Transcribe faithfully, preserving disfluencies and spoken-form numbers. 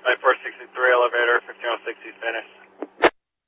Flight four sixty-three, elevator, fifteen oh six East Venice.